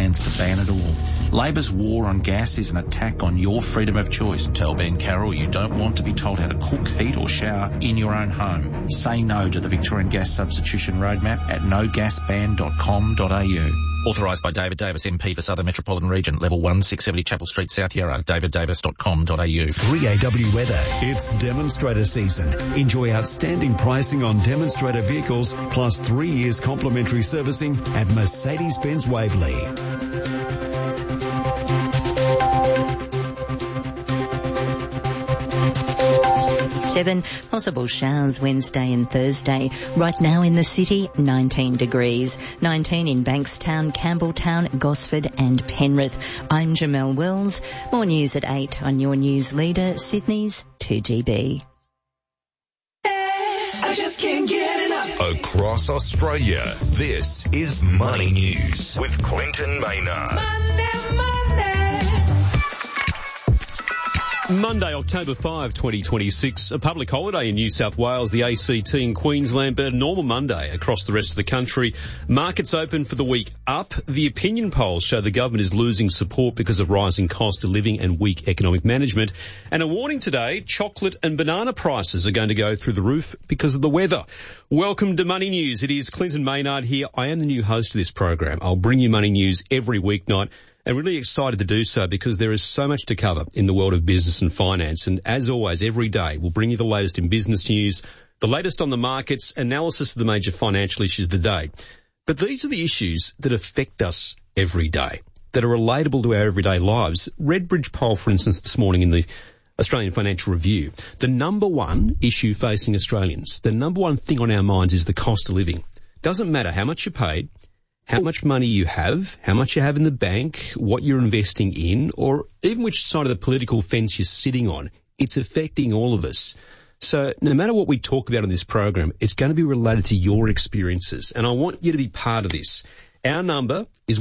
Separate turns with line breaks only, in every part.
plans to ban it all. Labor's war on gas is an attack on your freedom of choice. Tell Ben Carroll you don't want to be told how to cook, heat or shower in your own home. Say no to the Victorian Gas Substitution Roadmap at nogasban.com.au. Authorised by David Davis, MP for Southern Metropolitan Region, Level 1, 670 Chapel Street, South Yarra, daviddavis.com.au.
3AW Weather. It's demonstrator season. Enjoy outstanding pricing on demonstrator vehicles, plus 3 years complimentary servicing at Mercedes-Benz Waverley.
Possible showers Wednesday and Thursday. Right now in the city, 19 degrees. 19 in Bankstown, Campbelltown, Gosford and Penrith. I'm Jamelle Wells. More news at 8 on your news leader, Sydney's 2GB.
I just can't get enough.
Across Australia, this is Money News with Clinton Maynard.
Monday, October 5, 2026, a public holiday in New South Wales, the ACT in Queensland, but a normal Monday across the rest of the country. Markets open for the week up. The opinion polls show the government is losing support because of rising cost of living and weak economic management. And a warning today, chocolate and banana prices are going to go through the roof because of the weather. Welcome to Money News. It is Clinton Maynard here. I am the new host of this program. I'll bring you Money News every weeknight. And really excited to do so because there is so much to cover in the world of business and finance. And as always, every day we'll bring you the latest in business news, the latest on the markets, analysis of the major financial issues of the day. But these are the issues that affect us every day, that are relatable to our everyday lives. Redbridge poll, for instance, this morning in the Australian Financial Review, the number one issue facing Australians, the number one thing on our minds is the cost of living. Doesn't matter how much you paid, how much money you have, how much you have in the bank, what you're investing in, or even which side of the political fence you're sitting on. It's affecting all of us. So no matter what we talk about on this program, it's going to be related to your experiences. And I want you to be part of this. Our number is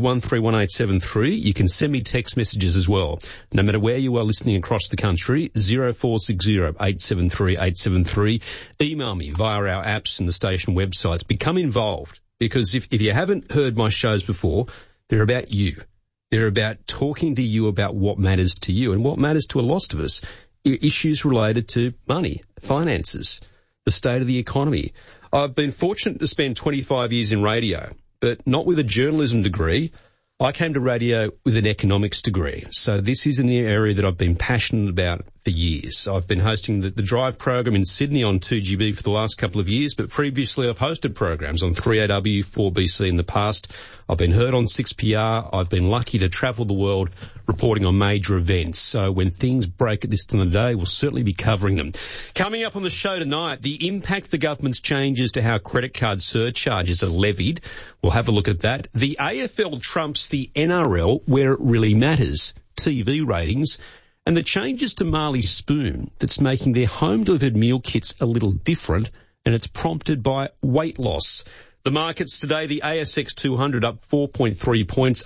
131873. You can send me text messages as well. No matter where you are listening across the country, 0460 873 873. Email me via our apps and the station websites. Become involved. Because if you haven't heard my shows before, they're about you. They're about talking to you about what matters to you and what matters to a lot of us. Issues related to money, finances, the state of the economy. I've been fortunate to spend 25 years in radio, but not with a journalism degree. I came to radio with an economics degree. So this is an area that I've been passionate about for years. I've been hosting the Drive program in Sydney on 2GB for the last couple of years, but previously I've hosted programs on 3AW, 4BC in the past. I've been heard on 6PR. I've been lucky to travel the world reporting on major events. So when things break at this time of the day, we'll certainly be covering them. Coming up on the show tonight, the impact the government's changes to how credit card surcharges are levied. We'll have a look at that. The AFL trumps the NRL where it really matters, TV ratings, and the changes to Marley Spoon that's making their home-delivered meal kits a little different, and it's prompted by weight loss. The markets today, the ASX 200 up 4.3 points,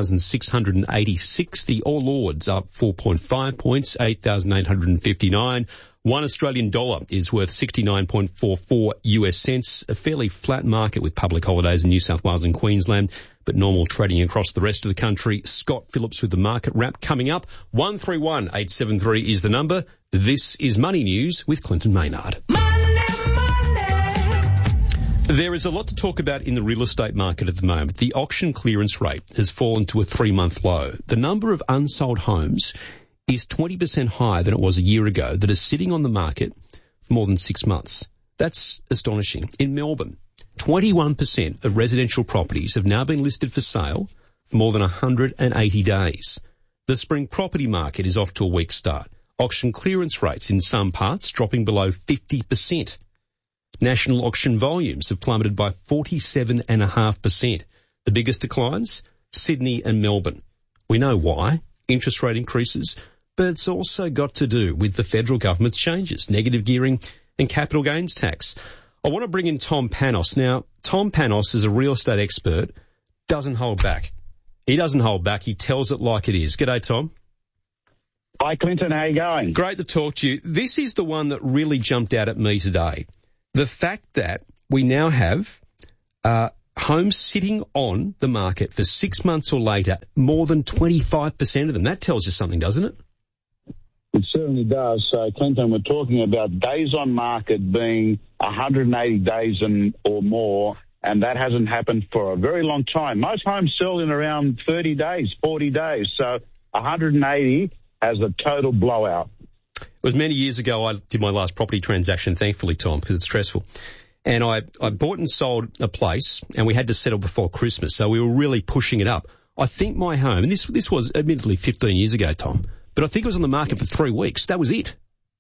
8,686. The All Ords up 4.5 points, 8,859. $1 Australian dollar is worth 69.44 US cents. A fairly flat market with public holidays in New South Wales and Queensland, but normal trading across the rest of the country. Scott Phillips with the market wrap coming up. 131873 is the number. This is Money News with Clinton Maynard. There is a lot to talk about in the real estate market at the moment. The auction clearance rate has fallen to a 3-month low. The number of unsold homes is 20% higher than it was a year ago that is sitting on the market for more than 6 months. That's astonishing. In Melbourne, 21% of residential properties have now been listed for sale for more than 180 days. The spring property market is off to a weak start. Auction clearance rates in some parts dropping below 50%. National auction volumes have plummeted by 47.5%. The biggest declines, Sydney and Melbourne. We know why. Interest rate increases, but it's also got to do with the federal government's changes, negative gearing and capital gains tax. I want to bring in Tom Panos. Now, Tom Panos is a real estate expert, doesn't hold back. He doesn't hold back. He tells it like it is. G'day, Tom.
Hi, Clinton. How you going?
Great to talk to you. This is the one that really jumped out at me today. The fact that we now have homes sitting on the market for 6 months or later, more than 25% of them. That tells you something, doesn't it?
It certainly does. So, Clinton, we're talking about days on market being 180 days or more, and that hasn't happened for a very long time. Most homes sell in around 30 days, 40 days. So 180 has a total blowout.
It was many years ago I did my last property transaction, thankfully, Tom, because it's stressful. And I bought and sold a place, and we had to settle before Christmas, so we were really pushing it up. I think my home, and this was admittedly 15 years ago, Tom, but I think it was on the market for 3 weeks. That was it.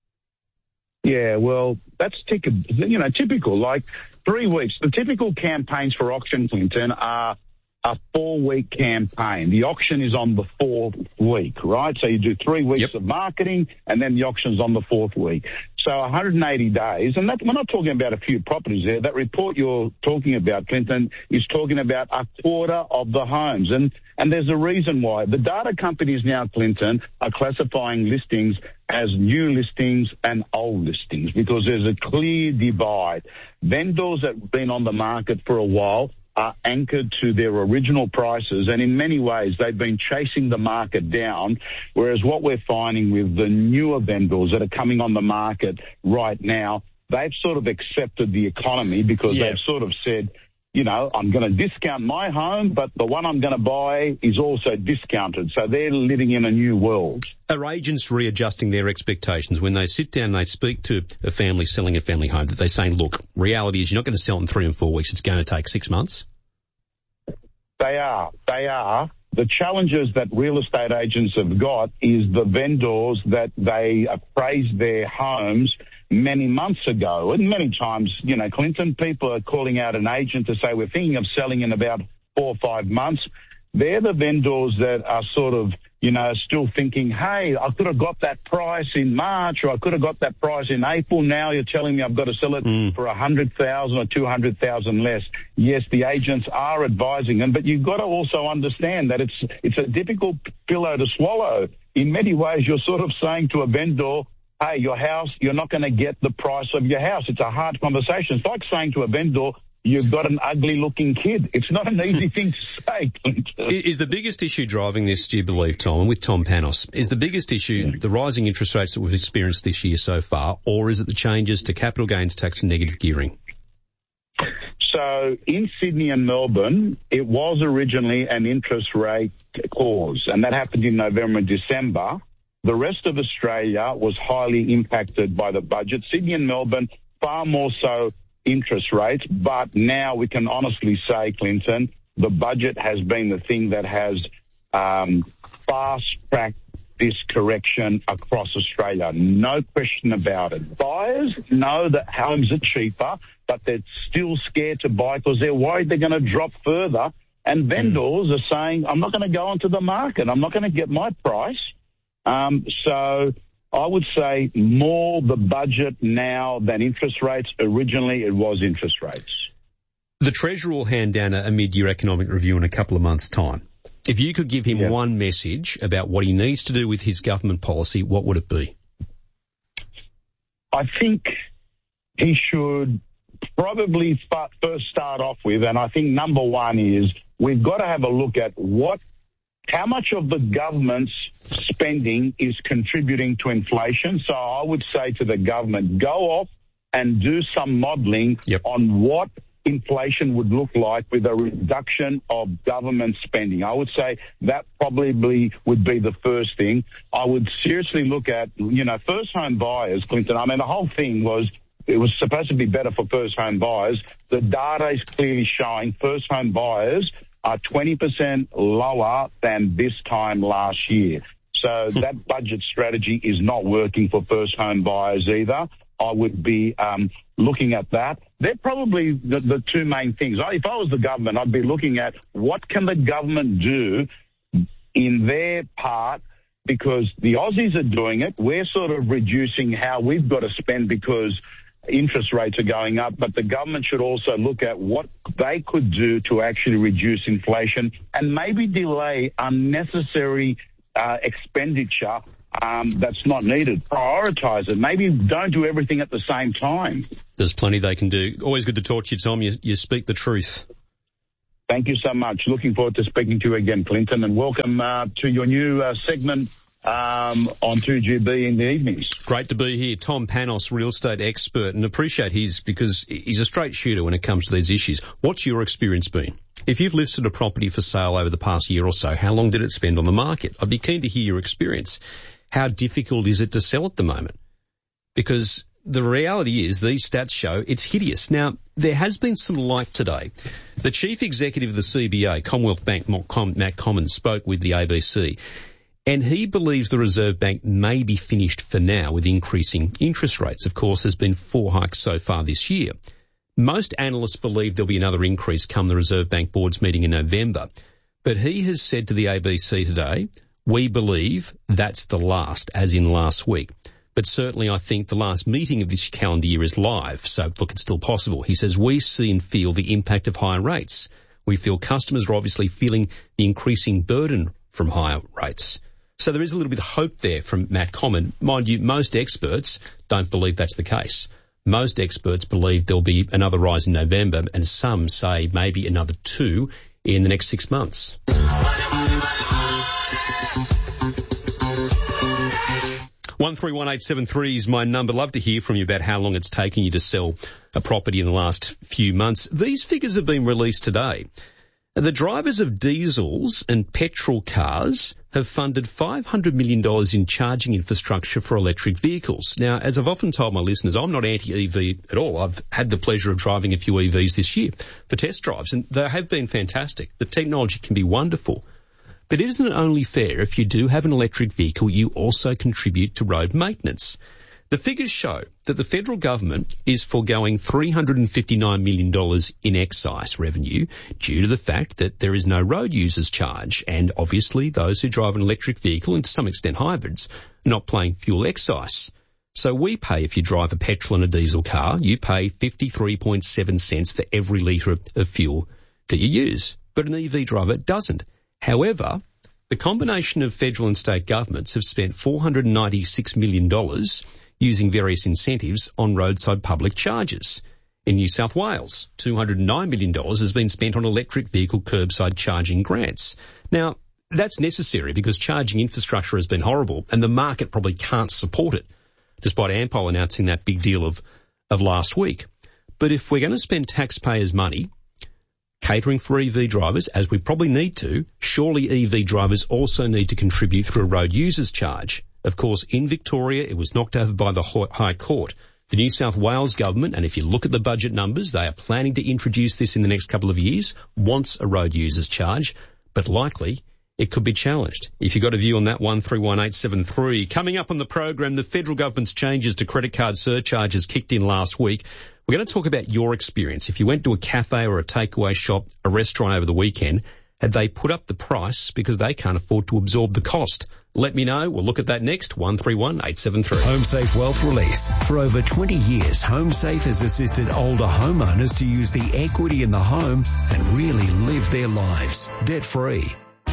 Yeah, well, that's typical. Like 3 weeks. The typical campaigns for auction, Clinton, are a 4-week campaign. The auction is on the 4th week, right? So you do 3 weeks of marketing, and then the auction's on the 4th week. So 180 days, and we're not talking about a few properties there. That report you're talking about, Clinton, is talking about a quarter of the homes. And there's a reason why. The data companies now, Clinton, are classifying listings as new listings and old listings because there's a clear divide. Vendors that have been on the market for a while are anchored to their original prices, and in many ways they've been chasing the market down, whereas what we're finding with the newer vendors that are coming on the market right now, they've sort of accepted the economy because they've sort of said, you know, I'm going to discount my home, but the one I'm going to buy is also discounted. So they're living in a new world.
Are agents readjusting their expectations when they sit down and they speak to a family selling a family home, that they're saying, look, reality is you're not going to sell in 3 and 4 weeks. It's going to take 6 months?
They are. The challenges that real estate agents have got is the vendors that they appraised their homes many months ago. And many times, you know, Clinton, people are calling out an agent to say we're thinking of selling in about 4 or 5 months. They're the vendors that are sort of, you know, still thinking, hey, I could have got that price in March, or I could have got that price in April. Now you're telling me I've got to sell it for 100,000 or 200,000 less. Yes, the agents are advising them, but you've got to also understand that it's a difficult pillow to swallow. In many ways, you're sort of saying to a vendor, hey, your house, you're not going to get the price of your house. It's a hard conversation. It's like saying to a vendor, you've got an ugly-looking kid. It's not an easy thing to say.
Is the biggest issue driving this, do you believe, Tom, and with Tom Panos, is the biggest issue the rising interest rates that we've experienced this year so far, or is it the changes to capital gains tax and negative gearing?
So in Sydney and Melbourne, it was originally an interest rate clause, and that happened in November and December. The rest of Australia was highly impacted by the budget. Sydney and Melbourne, far more so interest rates, but now we can honestly say, Clinton, the budget has been the thing that has fast-tracked this correction across Australia. No question about it. Buyers know that homes are cheaper, but they're still scared to buy because they're worried they're going to drop further. And vendors are saying, I'm not going to go onto the market. I'm not going to get my price. So I would say more the budget now than interest rates. Originally, it was interest rates.
The Treasurer will hand down a mid-year economic review in a couple of months' time. If you could give him one message about what he needs to do with his government policy, what would it be?
I think he should probably first start off with, and I think number one is we've got to have a look at how much of the government's spending is contributing to inflation. So I would say to the government, go off and do some modelling on what inflation would look like with a reduction of government spending. I would say that probably would be the first thing. I would seriously look at, first home buyers, Clinton. I mean, the whole thing it was supposed to be better for first home buyers. The data is clearly showing first home buyers are 20% lower than this time last year. So that budget strategy is not working for first home buyers either. I would be looking at that. They're probably the two main things. If I was the government, I'd be looking at what can the government do in their part, because the Aussies are doing it. We're sort of reducing how we've got to spend because interest rates are going up, but the government should also look at what they could do to actually reduce inflation and maybe delay unnecessary expenditure that's not needed. Prioritise it. Maybe don't do everything at the same time.
There's plenty they can do. Always good to talk to you, Tom. You speak the truth.
Thank you so much. Looking forward to speaking to you again, Clinton, and welcome to your new segment on 2GB in the evenings.
Great to be here. Tom Panos, real estate expert, and appreciate because he's a straight shooter when it comes to these issues. What's your experience been? If you've listed a property for sale over the past year or so, how long did it spend on the market? I'd be keen to hear your experience. How difficult is it to sell at the moment? Because the reality is these stats show it's hideous. Now, there has been some light today. The chief executive of the CBA, Commonwealth Bank, Matt Commons, spoke with the ABC, and he believes the Reserve Bank may be finished for now with increasing interest rates. Of course, there's been 4 hikes so far this year. Most analysts believe there'll be another increase come the Reserve Bank Board's meeting in November. But he has said to the ABC today, we believe that's the last, as in last week. But certainly I think the last meeting of this calendar year is live, so look, it's still possible. He says we see and feel the impact of higher rates. We feel customers are obviously feeling the increasing burden from higher rates. So there is a little bit of hope there from Matt Commons. Mind you, most experts don't believe that's the case. Most experts believe there'll be another rise in November, and some say maybe another 2 in the next 6 months. 131873 is my number. Love to hear from you about how long it's taken you to sell a property in the last few months. These figures have been released today. The drivers of diesels and petrol cars have funded $500 million in charging infrastructure for electric vehicles. Now, as I've often told my listeners, I'm not anti-EV at all. I've had the pleasure of driving a few EVs this year for test drives, and they have been fantastic. The technology can be wonderful. But isn't it only fair if you do have an electric vehicle, you also contribute to road maintenance? The figures show that the federal government is foregoing $359 million in excise revenue due to the fact that there is no road users charge. And obviously those who drive an electric vehicle, and to some extent hybrids, are not paying fuel excise. So we pay, if you drive a petrol and a diesel car, you pay 53.7 cents for every litre of fuel that you use. But an EV driver doesn't. However, the combination of federal and state governments have spent $496 million using various incentives on roadside public charges. In New South Wales, $209 million has been spent on electric vehicle curbside charging grants. Now, that's necessary because charging infrastructure has been horrible and the market probably can't support it, despite Ampol announcing that big deal of last week. But if we're going to spend taxpayers' money catering for EV drivers, as we probably need to, surely EV drivers also need to contribute through a road users charge. Of course, in Victoria, it was knocked over by the High Court. The New South Wales government, and if you look at the budget numbers, they are planning to introduce this in the next couple of years, wants a road users charge, but likely it could be challenged. If you've got a view on that, 131873. Coming up on the program, the federal government's changes to credit card surcharges kicked in last week. We're going to talk about your experience. If you went to a cafe or a takeaway shop, a restaurant over the weekend, had they put up the price because they can't afford to absorb the cost? Let me know. We'll look at that next. 131873.
HomeSafe Wealth Release. For over 20 years, HomeSafe has assisted older homeowners to use the equity in the home and really live their lives debt-free.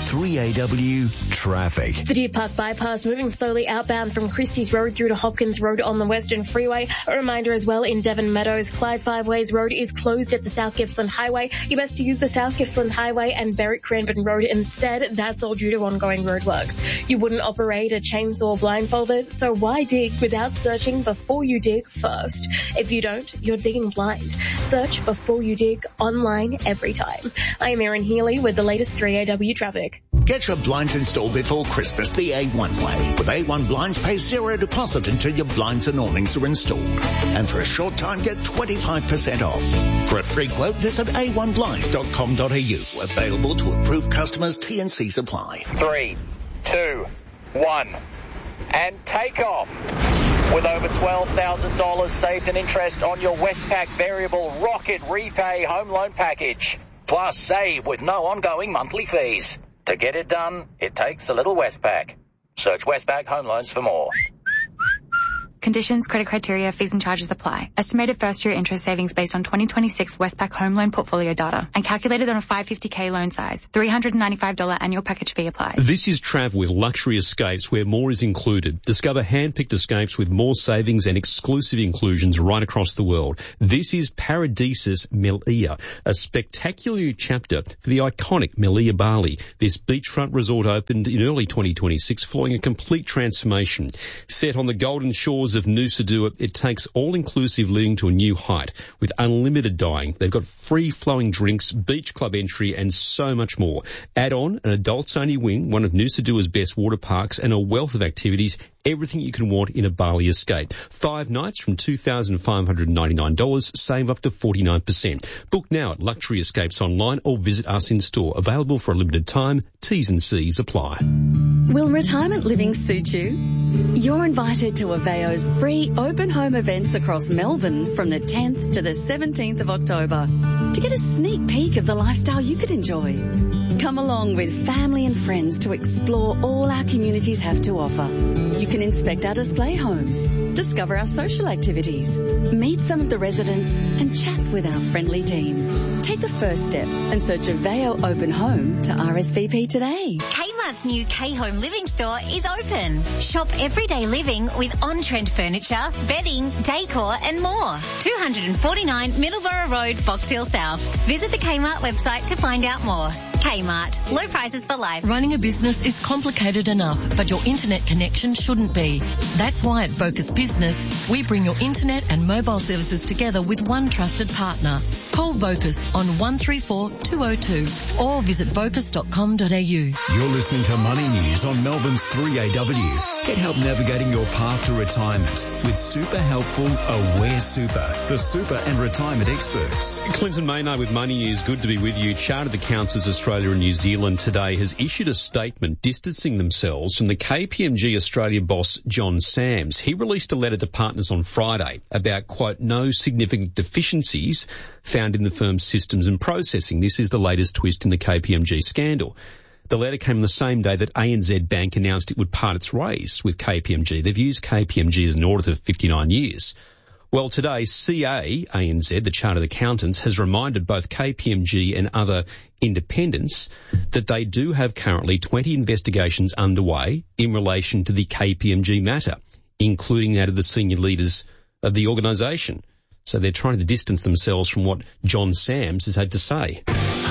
3AW traffic.
The Deer Park bypass moving slowly outbound from Christie's Road through to Hopkins Road on the Western Freeway. A reminder as well in Devon Meadows, Clyde Five Ways Road is closed at the South Gippsland Highway. You best to use the South Gippsland Highway and Berwick Cranbourne Road instead. That's all due to ongoing roadworks. You wouldn't operate a chainsaw blindfolded, so why dig without searching before you dig first? If you don't, you're digging blind. Search before you dig online every time. I'm Erin Healy with the latest 3AW traffic.
Get your blinds installed before Christmas the A1 way. With A1 Blinds, pay zero deposit until your blinds and awnings are installed. And for a short time, get 25% off. For a free quote, visit a1blinds.com.au. Available to approved customers, T&C supply.
3, 2, 1, and take off. With over $12,000 saved in interest on your Westpac Variable Rocket Repay Home Loan Package. Plus, save with no ongoing monthly fees. To get it done, it takes a little Westpac. Search Westpac Home Loans for more.
Conditions, credit criteria, fees and charges apply. Estimated first-year interest savings based on 2026 Westpac home loan portfolio data and calculated on a 550k loan size. $395 annual package fee applies.
This is travel with Luxury Escapes, where more is included. Discover hand-picked escapes with more savings and exclusive inclusions right across the world. This is Paradisus Melilla, a spectacular new chapter for the iconic Melilla Bali. This beachfront resort opened in early 2026, following a complete transformation. Set on the golden shores of Nusa Dua, it takes all-inclusive living to a new height with unlimited dining. They've got free-flowing drinks, beach club entry and so much more. Add on an adults-only wing, one of Nusa Dua's best water parks and a wealth of activities, everything you can want in a Bali escape. 5 nights from $2,599, save up to 49%. Book now at Luxury Escapes online or visit us in store. Available for a limited time. T's and C's apply.
Will retirement living suit you? You're invited to Aveo's free open home events across Melbourne from the 10th to the 17th of October to get a sneak peek of the lifestyle you could enjoy. Come along with family and friends to explore all our communities have to offer. You can inspect our display homes, discover our social activities, meet some of the residents and chat with our friendly team. Take the first step and search Aveo Open Home to RSVP today.
Kmart's new K-Home Living store is open. Shop everyday living with on-trend furniture, bedding, decor and more. 249 Middleborough Road, Box Hill South. Visit the Kmart website to find out more. Kmart. Low prices for life.
Running a business is complicated enough, but your internet connection shouldn't be. That's why at Vocus Business, we bring your internet and mobile services together with one trusted partner. Call Vocus on 134 202 or visit vocus.com.au.
You're listening to Money News on Melbourne's 3AW. Get help navigating your path to retirement with super helpful Aware Super, the super and retirement experts.
Clinton Maynard with Money News. Good to be with you. Chartered Accountants Australia and New Zealand today has issued a statement distancing themselves from the KPMG Australia boss John Sams. He released a letter to partners on Friday about, quote, no significant deficiencies found in the firm's systems and processing. This is the latest twist in the KPMG scandal. The letter came the same day that ANZ Bank announced it would part its ways with KPMG. They've used KPMG as an auditor for 59 years. Well, today, CA ANZ, the Chartered Accountants, has reminded both KPMG and other independents that they do have currently 20 investigations underway in relation to the KPMG matter, including that of the senior leaders of the organisation. So they're trying to distance themselves from what John Sams has had to say.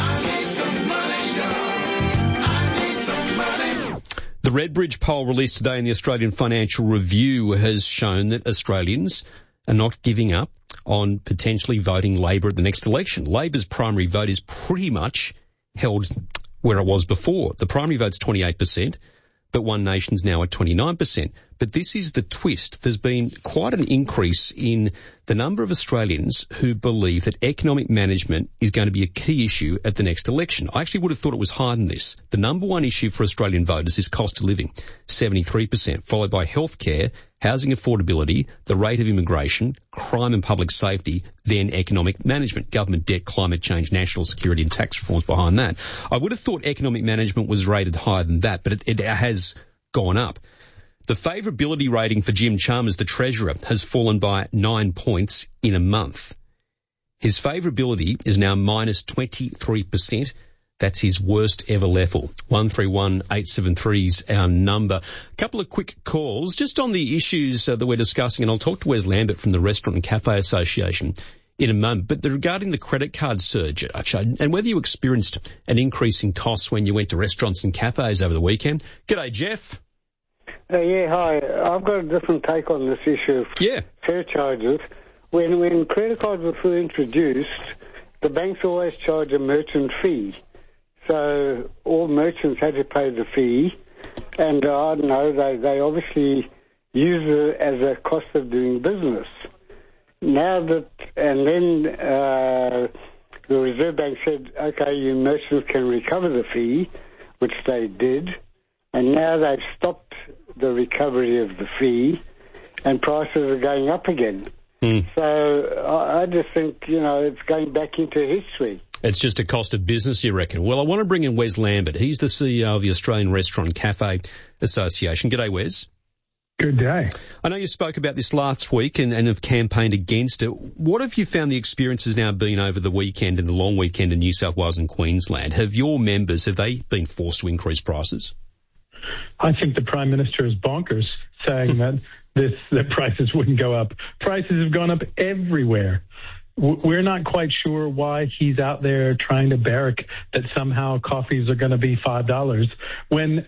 The Redbridge poll released today in the Australian Financial Review has shown that Australians are not giving up on potentially voting Labor at the next election. Labor's primary vote is pretty much held where it was before. The primary vote's 28%, but One Nation's now at 29%. But this is the twist. There's been quite an increase in the number of Australians who believe that economic management is going to be a key issue at the next election. I actually would have thought it was higher than this. The number one issue for Australian voters is cost of living, 73%, followed by healthcare, housing affordability, the rate of immigration, crime and public safety, then economic management, government debt, climate change, national security and tax reforms behind that. I would have thought economic management was rated higher than that, but it has gone up. The favourability rating for Jim Chalmers, the Treasurer, has fallen by 9 points in a month. His favourability is now minus 23%. That's his worst ever level. 131873 is our number. A couple of quick calls just on the issues that we're discussing, and I'll talk to Wes Lambert from the Restaurant and Cafe Association in a moment. But regarding the credit card surge, and whether you experienced an increase in costs when you went to restaurants and cafes over the weekend. G'day, Jeff.
Yeah, hi. I've got a different take on this issue of surcharges. When credit cards were first introduced, the banks always charge a merchant fee. So all merchants had to pay the fee. And I don't know, they obviously use it as a cost of doing business. Now that, and then the Reserve Bank said, okay, you merchants can recover the fee, which they did. And now they've stopped the recovery of the fee, and prices are going up again. So I just think, it's going back into history.
It's just a cost of business, you reckon? Well, I want to bring in Wes Lambert. He's the CEO of the Australian Restaurant and Cafe Association. G'day, Wes.
Good day.
I know you spoke about this last week and have campaigned against it. What have you found the experiences now been over the weekend and the long weekend in New South Wales and Queensland? Have your members, have they been forced to increase prices?
I think the Prime Minister is bonkers saying that the prices wouldn't go up. Prices have gone up everywhere. We're not quite sure why he's out there trying to barrack that somehow coffees are going to be $5 when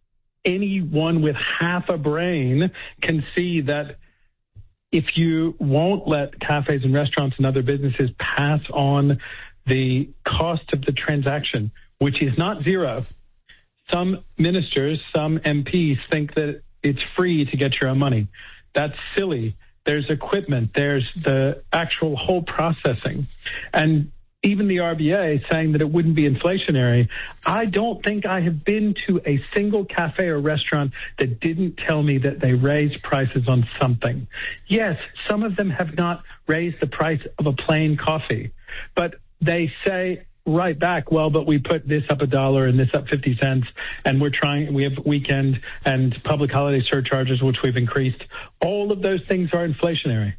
anyone with half a brain can see that if you won't let cafes and restaurants and other businesses pass on the cost of the transaction, which is not zero. Some ministers, some MPs think that it's free to get your own money. That's silly. There's equipment. There's the actual whole processing. And even the RBA saying that it wouldn't be inflationary. I don't think I have been to a single cafe or restaurant that didn't tell me that they raised prices on something. Yes, some of them have not raised the price of a plain coffee, but they say right back, well, but we put this up $1 and this up 50 cents, and we have weekend and public holiday surcharges, which we've increased. All of those things are inflationary.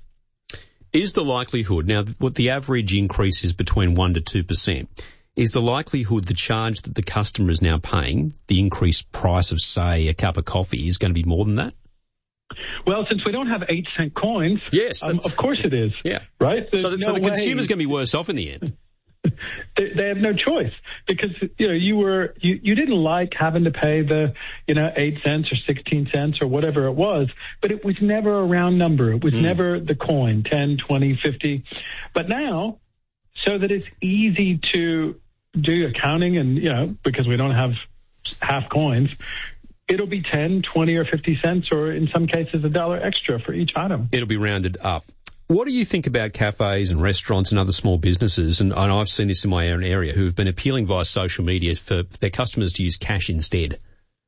Is the likelihood, now what the average increase is between 1% to 2%, is the likelihood the charge that the customer is now paying, the increased price of, say, a cup of coffee, is going to be more than that?
Well, since we don't have 8-cent coins,
yes,
of course it is.
Yeah.
Right?
So the consumer's going to be worse off in the end.
They have no choice because, you didn't like having to pay the, 8 cents or 16 cents or whatever it was, but it was never a round number. It was never the coin, 10, 20, 50. But now, so that it's easy to do accounting and, because we don't have half coins, it'll be 10, 20 or 50 cents or in some cases $1 extra for each item.
It'll be rounded up. What do you think about cafes and restaurants and other small businesses, and I've seen this in my own area, who have been appealing via social media for their customers to use cash instead?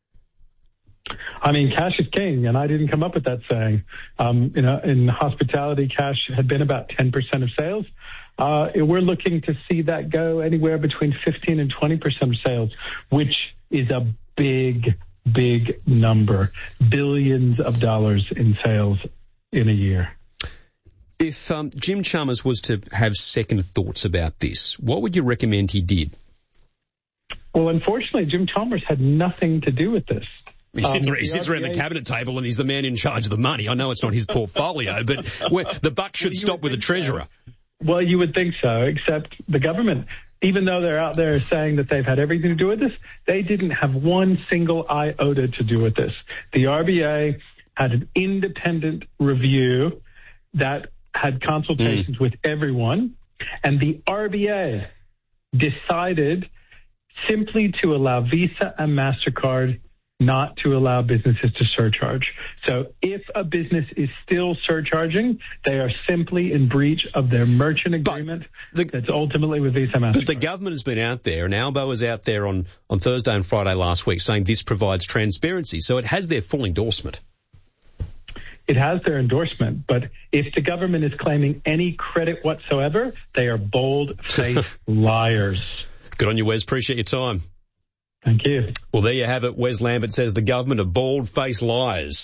I mean, cash is king, and I didn't come up with that saying. In hospitality, cash had been about 10% of sales. We're looking to see that go anywhere between 15 and 20% of sales, which is a big, big number. Billions of dollars in sales in a year.
If Jim Chalmers was to have second thoughts about this, what would you recommend he did?
Well, unfortunately, Jim Chalmers had nothing to do with this.
He sits around the cabinet table and he's the man in charge of the money. I know it's not his portfolio, but the buck should stop with the treasurer.
So. Well, you would think so, except the government, even though they're out there saying that they've had everything to do with this, they didn't have one single iota to do with this. The RBA had an independent review that had consultations with everyone, and the RBA decided simply to allow Visa and MasterCard, not to allow businesses to surcharge. So if a business is still surcharging, they are simply in breach of their merchant agreement that's ultimately with Visa and MasterCard.
But the government has been out there, and Albo was out there on Thursday and Friday last week saying this provides transparency, so it has their full endorsement.
It has their endorsement, but if the government is claiming any credit whatsoever, they are bold-faced liars.
Good on you, Wes. Appreciate your time.
Thank you.
Well, there you have it. Wes Lambert says the government are bald-faced liars.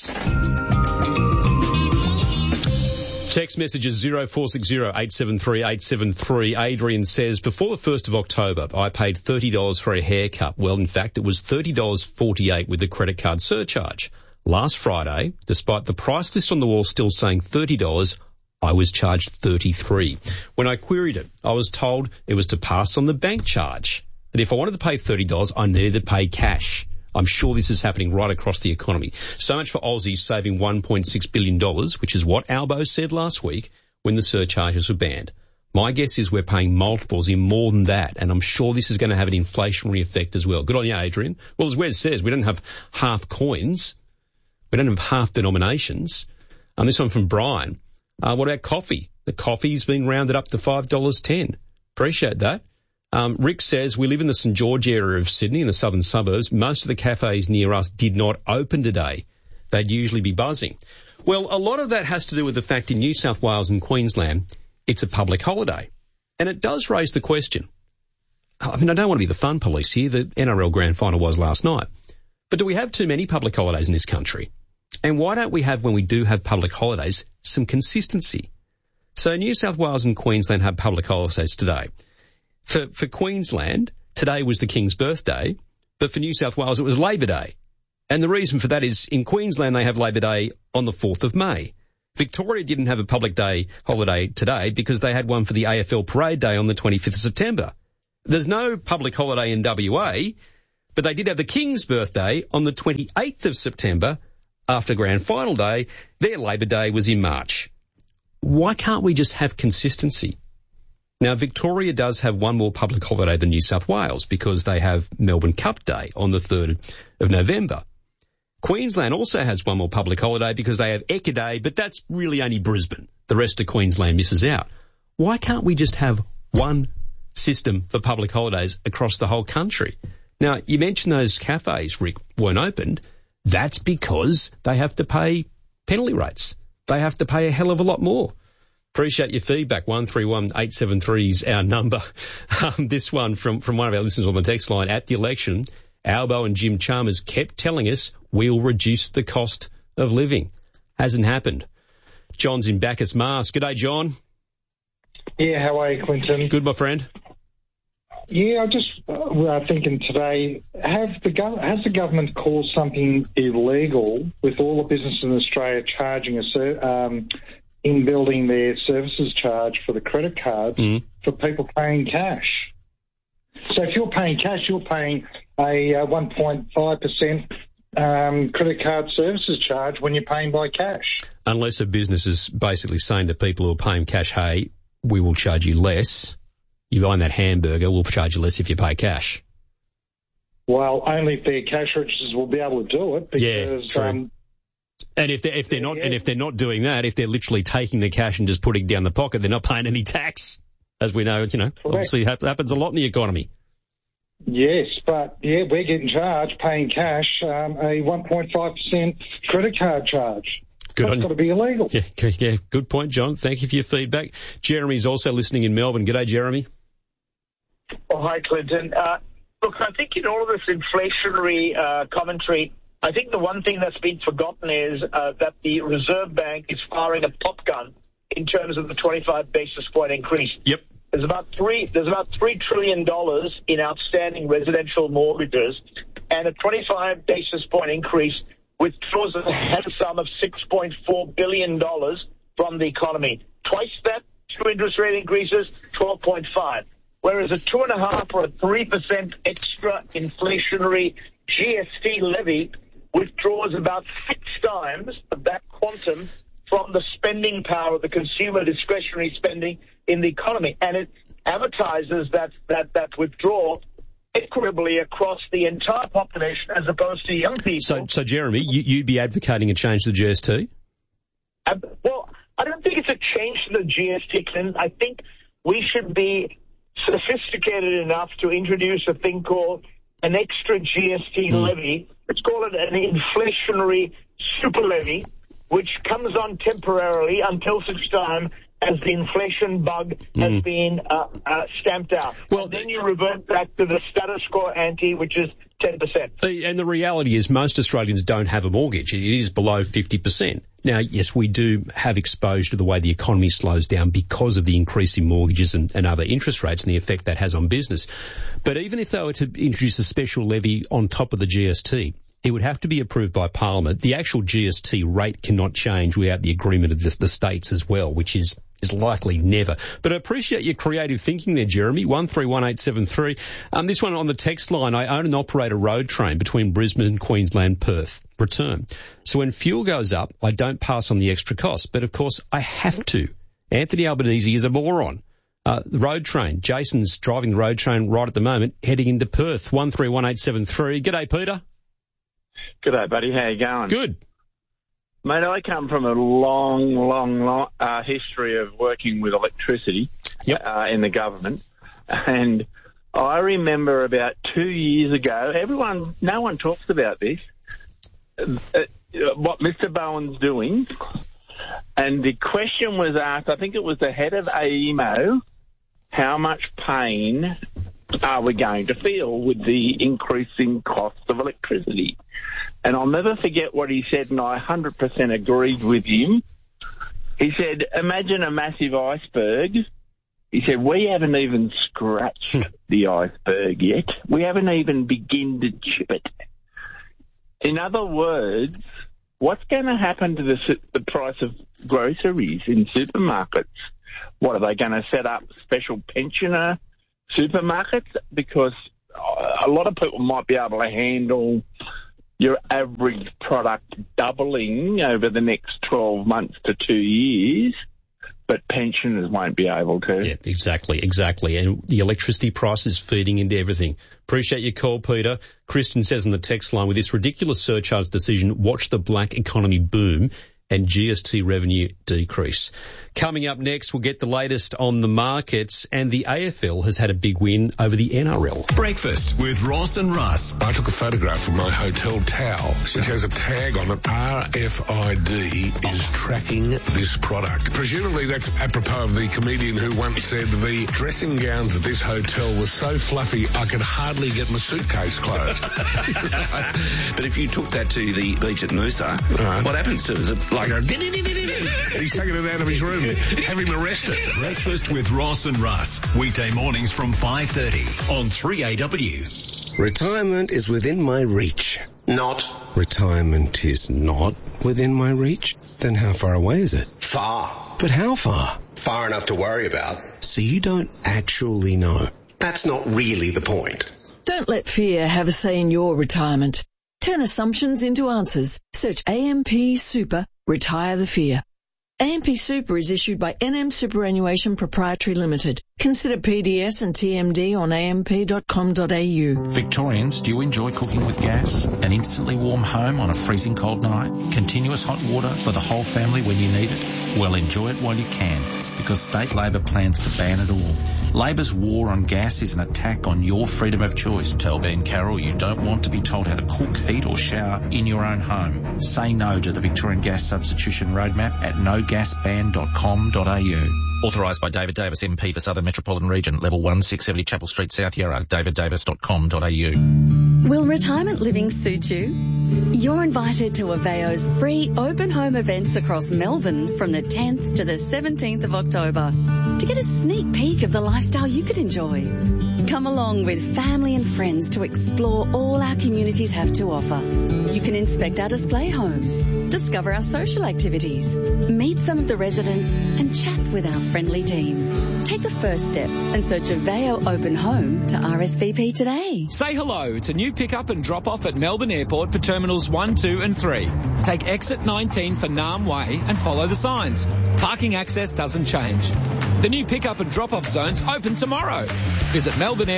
Text messages 0460-873-873. Adrian says, before the 1st of October, I paid $30 for a haircut. Well, in fact, it was $30.48 with the credit card surcharge. Last Friday, despite the price list on the wall still saying $30, I was charged $33. When I queried it, I was told it was to pass on the bank charge. That if I wanted to pay $30, I needed to pay cash. I'm sure this is happening right across the economy. So much for Aussies saving $1.6 billion, which is what Albo said last week when the surcharges were banned. My guess is we're paying multiples in more than that, and I'm sure this is going to have an inflationary effect as well. Good on you, Adrian. Well, as Wes says, we don't have half coins. We don't have half denominations. This one from Brian. What about coffee? The coffee's been rounded up to $5.10. Appreciate that. Rick says, we live in the St George area of Sydney in the southern suburbs. Most of the cafes near us did not open today. They'd usually be buzzing. Well, a lot of that has to do with the fact in New South Wales and Queensland, it's a public holiday. And it does raise the question. I mean, I don't want to be the fun police here. The NRL Grand Final was last night. But do we have too many public holidays in this country? And why don't we have, when we do have public holidays, some consistency? So New South Wales and Queensland have public holidays today. For Queensland, today was the King's birthday, but for New South Wales it was Labor Day. And the reason for that is in Queensland they have Labor Day on the 4th of May. Victoria didn't have a public day holiday today because they had one for the AFL Parade Day on the 25th of September. There's no public holiday in WA, but they did have the King's birthday on the 28th of September after Grand Final Day. Their Labor Day was in March. Why can't we just have consistency? Now, Victoria does have one more public holiday than New South Wales because they have Melbourne Cup Day on the 3rd of November. Queensland also has one more public holiday because they have Ekka Day, but that's really only Brisbane. The rest of Queensland misses out. Why can't we just have one system for public holidays across the whole country? Now, you mentioned those cafes, Rick, weren't opened. That's because they have to pay penalty rates. They have to pay a hell of a lot more. Appreciate your feedback. 131873 is our number. This one from one of our listeners on the text line. At the election, Albo and Jim Chalmers kept telling us we'll reduce the cost of living. Hasn't happened. John's in Bacchus Mars. G'day, John.
Yeah, how are you, Clinton?
Good, my friend.
Yeah, I just thinking today, has the government caused something illegal with all the businesses in Australia charging in building their services charge for the credit cards for people paying cash? So if you're paying cash, you're paying a 1.5% credit card services charge when you're paying by cash.
Unless a business is basically saying to people who are paying cash, hey, we will charge you less. You buy that hamburger, we'll charge you less if you pay cash.
Well, only if they're cash registers will be able to do it. Because,
yeah, true. And if they're not doing that, if they're literally taking the cash and just putting it down the pocket, they're not paying any tax, as we know. Obviously happens a lot in the economy.
Yes, but we're getting charged paying cash a 1.5% credit card charge. That's got to be illegal.
Yeah, good point, John. Thank you for your feedback. Jeremy's also listening in Melbourne. G'day, Jeremy.
Oh, hi, Clinton. Look, I think in all of this inflationary commentary, I think the one thing that's been forgotten is that the Reserve Bank is firing a pop gun in terms of the 25 basis point increase.
Yep.
There's about $3 trillion in outstanding residential mortgages, and a 25 basis point increase withdraws a sum of $6.4 billion from the economy. Twice that, 2 interest rate increases, 12.5. Whereas a 2.5 or a 3% extra inflationary GST levy withdraws about 6 times of that quantum from the spending power of the consumer discretionary spending in the economy. And it amortizes that withdrawal equitably across the entire population as opposed to young people.
So Jeremy, you'd be advocating a change to the GST?
Well, I don't think it's a change to the GST, Clinton. I think we should be sophisticated enough to introduce a thing called an extra GST levy. Let's call it an inflationary super levy, which comes on temporarily until such time as the inflation bug has been stamped out. Well, and then you revert back to the status quo ante, which is 10%.
And the reality is most Australians don't have a mortgage. It is below 50%. Now, yes, we do have exposure to the way the economy slows down because of the increase in mortgages and other interest rates and the effect that has on business. But even if they were to introduce a special levy on top of the GST, it would have to be approved by Parliament. The actual GST rate cannot change without the agreement of the states as well, which is likely never. But I appreciate your creative thinking there, Jeremy. 131873. This one on the text line. I own and operate a road train between Brisbane, Queensland, Perth. Return. So when fuel goes up, I don't pass on the extra cost. But of course, I have to. Anthony Albanese is a moron. The road train. Jason's driving the road train right at the moment, heading into Perth. 131873. G'day, Peter.
G'day, buddy. How you going?
Good.
Mate, I come from a long history of working with electricity in the government. And I remember about 2 years ago, no one talks about this, what Mr. Bowen's doing. And the question was asked, I think it was the head of AEMO, how much pain are we going to feel with the increasing cost of electricity? And I'll never forget what he said, and I 100% agreed with him. He said, imagine a massive iceberg. He said, we haven't even scratched the iceberg yet. We haven't even begun to chip it. In other words, what's going to happen to the price of groceries in supermarkets? What, are they going to set up special pensioner supermarkets? Because a lot of people might be able to handle your average product doubling over the next 12 months to 2 years, but pensioners won't be able to.
Yeah, exactly. And the electricity price is feeding into everything. Appreciate your call, Peter. Kristen says on the text line, with this ridiculous surcharge decision, watch the black economy boom and GST revenue decrease. Coming up next, we'll get the latest on the markets, and the AFL has had a big win over the NRL.
Breakfast with Ross and Russ.
I took a photograph of my hotel towel, which has a tag on it. RFID is tracking this product. Presumably that's apropos of the comedian who once said the dressing gowns at this hotel were so fluffy I could hardly get my suitcase closed.
But if you took that to the beach at Noosa, what happens to it? Is it like a...
He's taking it out of his room. Have him arrested.
Breakfast with Ross and Russ. Weekday mornings from 5:30 on 3AW.
Retirement is within my reach.
Not.
Retirement is not within my reach? Then how far away is it?
Far.
But how far?
Far enough to worry about.
So you don't actually know.
That's not really the point.
Don't let fear have a say in your retirement. Turn assumptions into answers. Search AMP Super, retire the fear. AMP Super is issued by NM Superannuation Proprietary Limited. Consider PDS and TMD on amp.com.au.
Victorians, do you enjoy cooking with gas? An instantly warm home on a freezing cold night? Continuous hot water for the whole family when you need it? Well, enjoy it while you can, because State Labor plans to ban it all. Labor's war on gas is an attack on your freedom of choice. Tell Ben Carroll you don't want to be told how to cook, heat or shower in your own home. Say no to the Victorian Gas Substitution Roadmap at nogasban.com.au. Authorised by David Davis, MP for Southern Metropolitan Region, Level 1, 670 Chapel Street, South Yarra, daviddavis.com.au.
Will retirement living suit you? You're invited to Aveo's free open home events across Melbourne from the 10th to the 17th of October to get a sneak peek of the lifestyle you could enjoy. Come along with family and friends to explore all our communities have to offer. You can inspect our display homes, discover our social activities, meet some of the residents and chat with our friendly team. Take the first step and search Aveo Open Home to RSVP today.
Say hello. It's a new pick-up and drop-off at Melbourne Airport for Terminals 1, 2 and 3. Take exit 19 for Naarm Way and follow the signs. Parking access doesn't change. The new pick-up and drop-off zones open tomorrow. Visit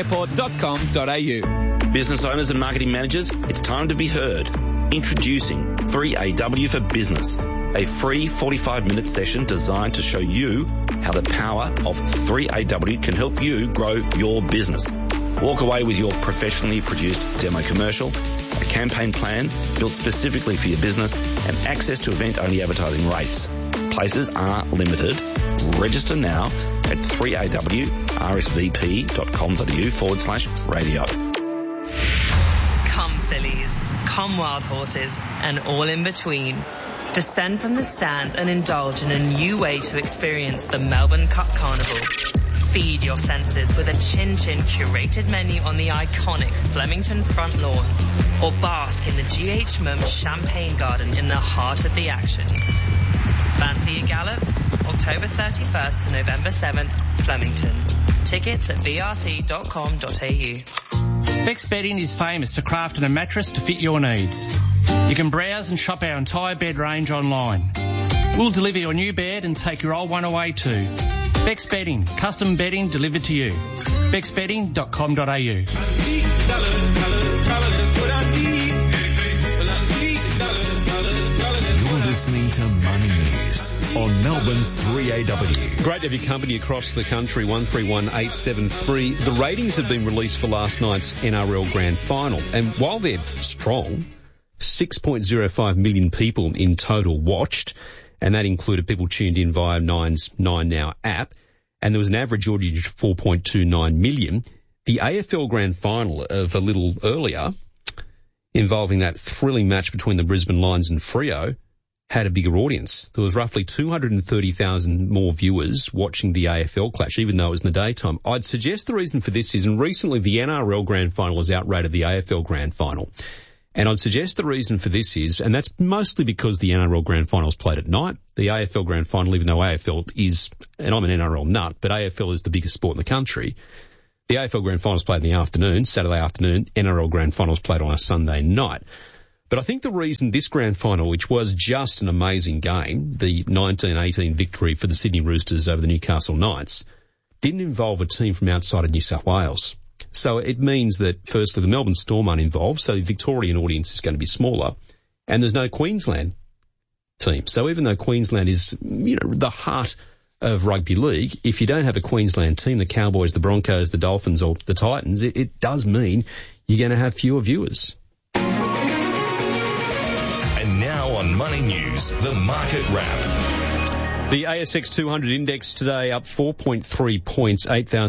melbourneairport.com.au.
Business owners and marketing managers, it's time to be heard. Introducing 3AW for Business, a free 45-minute session designed to show you how the power of 3AW can help you grow your business. Walk away with your professionally produced demo commercial, a campaign plan built specifically for your business, and access to event-only advertising rates. Places are limited. Register now at 3awrsvp.com.au/radio.
Come fillies, come wild horses, and all in between. Descend from the stands and indulge in a new way to experience the Melbourne Cup Carnival. Feed your senses with a chin-chin curated menu on the iconic Flemington front lawn, or bask in the GH Mum Champagne Garden in the heart of the action. Fancy a gallop? October 31st to November 7th, Flemington. Tickets at vrc.com.au.
Beck's Bedding is famous for crafting a mattress to fit your needs. You can browse and shop our entire bed range online. We'll deliver your new bed and take your old one away too. Beck's Bedding, custom bedding delivered to you. becksbedding.com.au.
You're listening to Money News on Melbourne's 3AW.
Great to have your company across the country, 131873. The ratings have been released for last night's NRL Grand Final, and while they're strong, 6.05 million people in total watched, and that included people tuned in via Nine's 9Now app, and there was an average audience of 4.29 million. The AFL Grand Final of a little earlier, involving that thrilling match between the Brisbane Lions and Freo had a bigger audience. There was roughly 230,000 more viewers watching the AFL clash, even though it was in the daytime. I'd suggest the reason for this is, and recently the NRL Grand Final has outrated the AFL Grand Final, and I'd suggest the reason for this is, and that's mostly because the NRL Grand Final is played at night. The AFL Grand Final, even though AFL is, and I'm an NRL nut, but AFL is the biggest sport in the country. The AFL Grand Final is played in the afternoon, Saturday afternoon. NRL Grand Final is played on a Sunday night. But I think the reason this Grand Final, which was just an amazing game, the 19-18 victory for the Sydney Roosters over the Newcastle Knights, didn't involve a team from outside of New South Wales. So it means that, firstly, the Melbourne Storm aren't involved, so the Victorian audience is going to be smaller, and there's no Queensland team. So even though Queensland is, the heart of rugby league, if you don't have a Queensland team, the Cowboys, the Broncos, the Dolphins, or the Titans, it does mean you're going to have fewer viewers.
And now on Money News, the Market Wrap.
The ASX 200 index today up 4.3 points,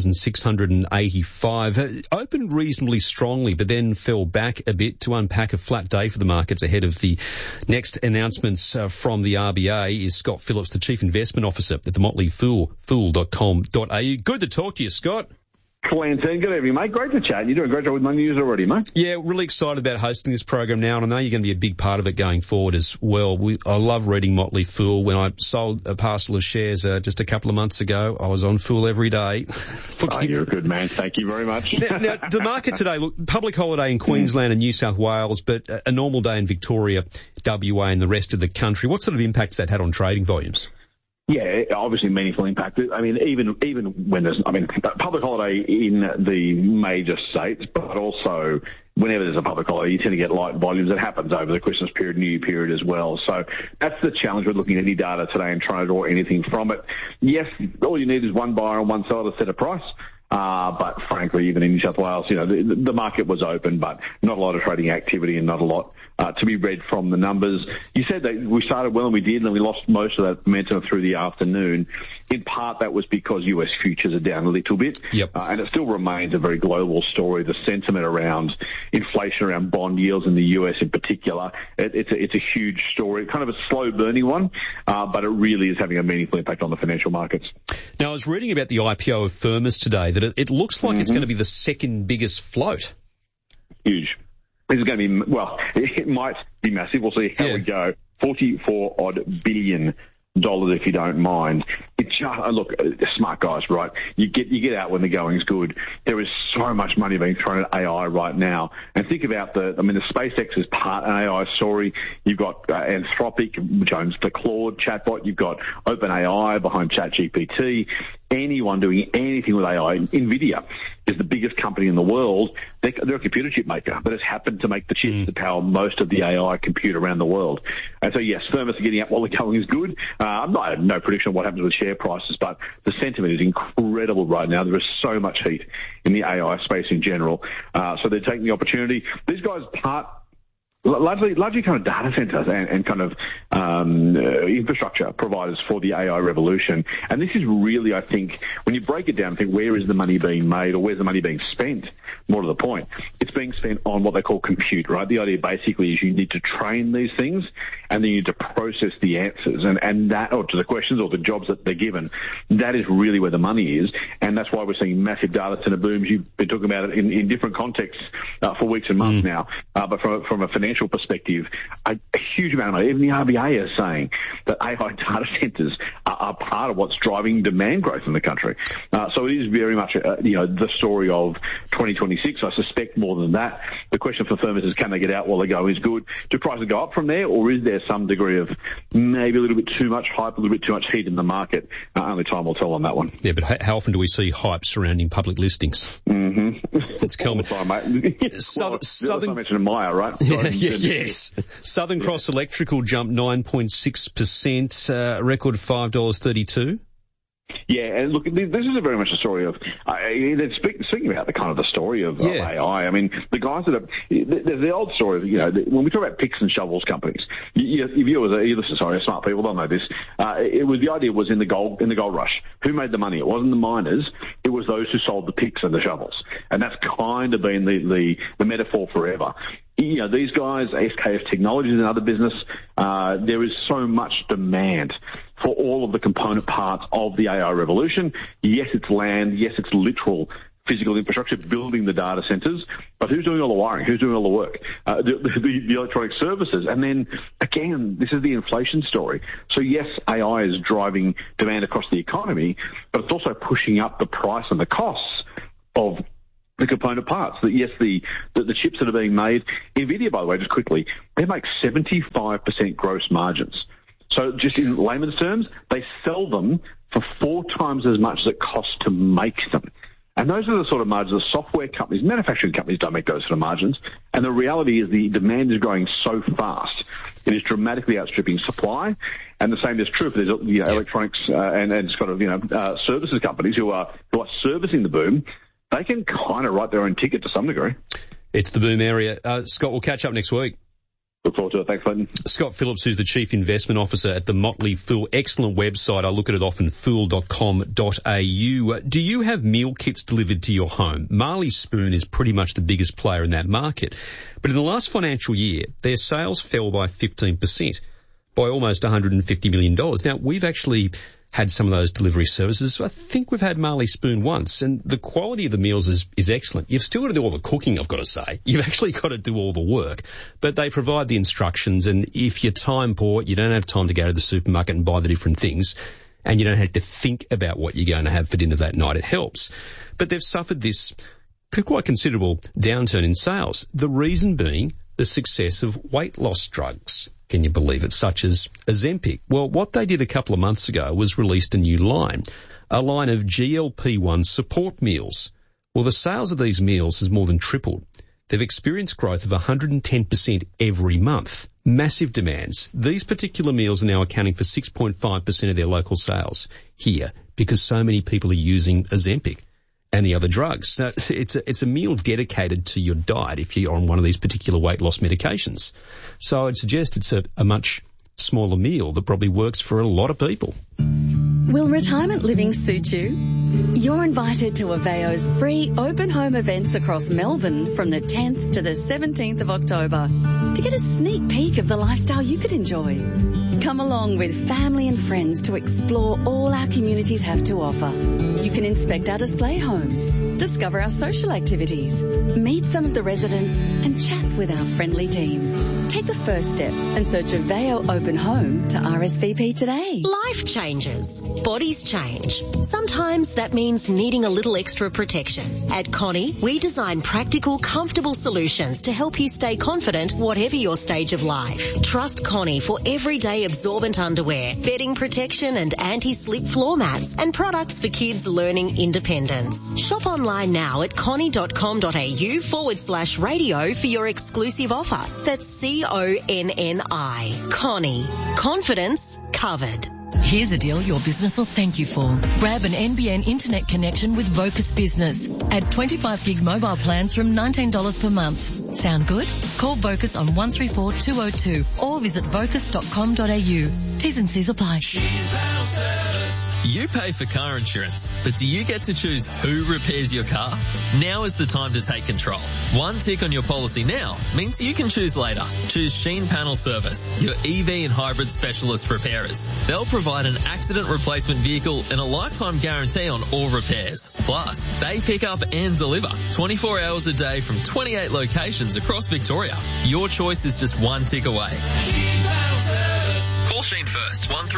8,685. Opened reasonably strongly, but then fell back a bit. To unpack a flat day for the markets ahead of the next announcements from the RBA is Scott Phillips, the Chief Investment Officer at the Motley Fool, fool.com.au. Good to talk to you, Scott.
Clanton, good evening, mate. Great to chat. You're doing a great job with Money News already, mate.
Yeah, really excited about hosting this program now, and I know you're going to be a big part of it going forward as well. I love reading Motley Fool. When I sold a parcel of shares just a couple of months ago, I was on Fool every day.
You're a good man. Thank you very much.
Now, the market today, look, public holiday in Queensland and New South Wales, but a normal day in Victoria, WA and the rest of the country. What sort of impacts that had on trading volumes?
Yeah, obviously meaningful impact. I mean, even when there's, public holiday in the major states, but also whenever there's a public holiday, you tend to get light volumes. It happens over the Christmas period, New Year period as well. So that's the challenge with looking at any data today and trying to draw anything from it. Yes, all you need is one buyer on one side to set a price. But frankly, even in New South Wales, the market was open, but not a lot of trading activity and not a lot to be read from the numbers. You said that we started well and we did, and then we lost most of that momentum through the afternoon. In part, that was because US futures are down a little bit.
Yep.
And it still remains a very global story. The sentiment around inflation, around bond yields in the US in particular, it's a huge story, kind of a slow burning one, but it really is having a meaningful impact on the financial markets.
Now, I was reading about the IPO of Firmus today, that it looks like it's going to be the second biggest float.
Huge. This is going to be, well, it might be massive. We'll see how we go. $44 billion, if you don't mind. It's just, look, smart guys, right? You get out when the going's good. There is so much money being thrown at AI right now. And think about the SpaceX is part an AI story. You've got Anthropic, which owns the Claude chatbot. You've got OpenAI behind ChatGPT. Anyone doing anything with AI, NVIDIA is the biggest company in the world. They're a computer chip maker that has happened to make the chips that power most of the AI compute around the world. And so, yes, Firmus are getting out while the going is good. I have no prediction of what happens with share prices, but the sentiment is incredible right now. There is so much heat in the AI space in general. So they're taking the opportunity. These guys largely kind of data centers and kind of infrastructure providers for the AI revolution. And this is really, I think, when you break it down, think where is the money being made or where's the money being spent, more to the point. It's being spent on what they call compute, right? The idea basically is you need to train these things and then you need to process the answers and that, or to the questions or the jobs that they're given. That is really where the money is. And that's why we're seeing massive data center booms. You've been talking about it in different contexts for weeks and months now. But from a financial perspective, a huge amount of money. Even the RBA is saying that AI data centers are part of what's driving demand growth in the country. So it is very much, the story of 2026. I suspect more than that. The question for Firmus is, can they get out while they go is good? Do prices go up from there, or is there some degree of maybe a little bit too much hype, a little bit too much heat in the market? Only time will tell on that one.
Yeah, but how often do we see hype surrounding public listings? That's Kelman.
Southern mentioned Maya, right?
Yes. Southern Cross Electrical jumped 9.6%, record $5.32.
Yeah, and look, this is very much a story of, speaking about the story of AI, I mean, the guys that are, there's the old story of, when we talk about picks and shovels companies, smart people, they'll know this, the idea was in the gold rush. Who made the money? It wasn't the miners, it was those who sold the picks and the shovels. And that's kind of been the metaphor forever. These guys, SKF Technologies and other business, there is so much demand for all of the component parts of the AI revolution. Yes, it's land. Yes, it's literal physical infrastructure, building the data centers. But who's doing all the wiring? Who's doing all the work? The electronic services. And then, again, this is the inflation story. So, yes, AI is driving demand across the economy, but it's also pushing up the price and the costs of the component parts. Yes, the chips that are being made. NVIDIA, by the way, just quickly, they make 75% gross margins. So just in layman's terms, they sell them for 4 times as much as it costs to make them. And those are the sort of margins the software companies, manufacturing companies don't make those sort of margins. And the reality is the demand is growing so fast, it is dramatically outstripping supply. And the same is true for these electronics and services companies who are servicing the boom. They can kind of write their own ticket to some degree.
It's the boom area. Scott, we'll catch up next week.
Look forward to it. Thanks, Clayton.
Scott Phillips, who's the Chief Investment Officer at the Motley Fool. Excellent website. I look at it often, fool.com.au. Do you have meal kits delivered to your home? Marley Spoon is pretty much the biggest player in that market. But in the last financial year, their sales fell by 15%, by almost $150 million. Now, we've actually had some of those delivery services. I think we've had Marley Spoon once, and the quality of the meals is excellent. You've still got to do all the cooking, I've got to say. You've actually got to do all the work. But they provide the instructions, and if you're time poor, you don't have time to go to the supermarket and buy the different things, and you don't have to think about what you're going to have for dinner that night. It helps. But they've suffered this quite considerable downturn in sales. The reason being the success of weight loss drugs. Can you believe it? Such as Ozempic. Well, what they did a couple of months ago was released a new line, a line of GLP-1 support meals. Well, the sales of these meals has more than tripled. They've experienced growth of 110% every month. Massive demands. These particular meals are now accounting for 6.5% of their local sales here because so many people are using Ozempic and the other drugs. Now, it's a meal dedicated to your diet if you're on one of these particular weight loss medications. So I'd suggest it's a much smaller meal that probably works for a lot of people.
Will retirement living suit you? You're invited to Aveo's free open home events across Melbourne from the 10th to the 17th of October to get a sneak peek of the lifestyle you could enjoy. Come along with family and friends to explore all our communities have to offer. You can inspect our display homes, discover our social activities, meet some of the residents and chat with our friendly team. Take the first step and search Aveo Open Home to RSVP today.
Life changes. Bodies change. Sometimes that means needing a little extra protection. At Connie, we design practical, comfortable solutions to help you stay confident whatever your stage of life. Trust Connie for everyday absorbent underwear, bedding protection and anti-slip floor mats, and products for kids learning independence. Shop online now at connie.com.au/radio for your exclusive offer. That's CONNI. Connie. Confidence covered.
Here's a deal your business will thank you for. Grab an NBN internet connection with Vocus Business. Add 25 gig mobile plans from $19 per month. Sound good? Call Vocus on 134202 or visit vocus.com.au. T's and C's apply.
You pay for car insurance, but do you get to choose who repairs your car? Now is the time to take control. One tick on your policy now means you can choose later. Choose Sheen Panel Service, your EV and hybrid specialist repairers. They'll provide an accident replacement vehicle and a lifetime guarantee on all repairs. Plus, they pick up and deliver 24 hours a day from 28 locations across Victoria. Your choice is just one tick away. Call Sheen first.